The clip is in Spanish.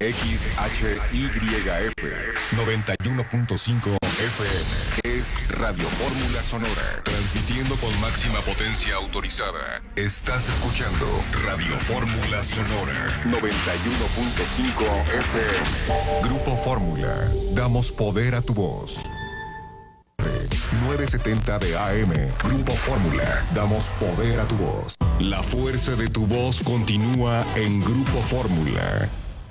XHYF 91.5 FM. Es Radio Fórmula Sonora. Transmitiendo con máxima potencia autorizada. Estás escuchando Radio Fórmula Sonora 91.5 FM. Grupo Fórmula. Damos poder a tu voz. 970 de AM. Grupo Fórmula. Damos poder a tu voz. La fuerza de tu voz continúa en Grupo Fórmula.